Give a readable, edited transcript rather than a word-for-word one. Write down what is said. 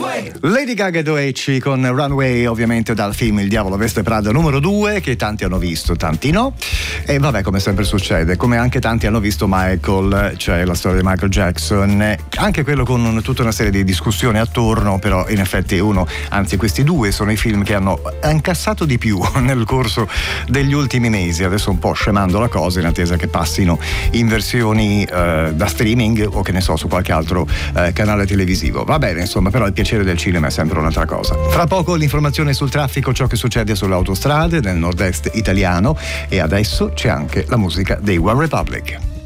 Lady Gaga e Doecci con Runway, ovviamente dal film Il diavolo veste Prada numero 2, che tanti hanno visto, tanti no. E vabbè, come sempre succede, come anche tanti hanno visto Michael, cioè la storia di Michael Jackson, anche quello con tutta una serie di discussioni attorno, però in effetti questi due sono i film che hanno incassato di più nel corso degli ultimi mesi, adesso un po' scemando la cosa in attesa che passino in versioni da streaming o che ne so, su qualche altro canale televisivo. Va bene, insomma, però il piacere del cinema è sempre un'altra cosa. Fra poco l'informazione sul traffico, ciò che succede sulle autostrade nel nord-est italiano, e adesso c'è anche la musica dei One Republic.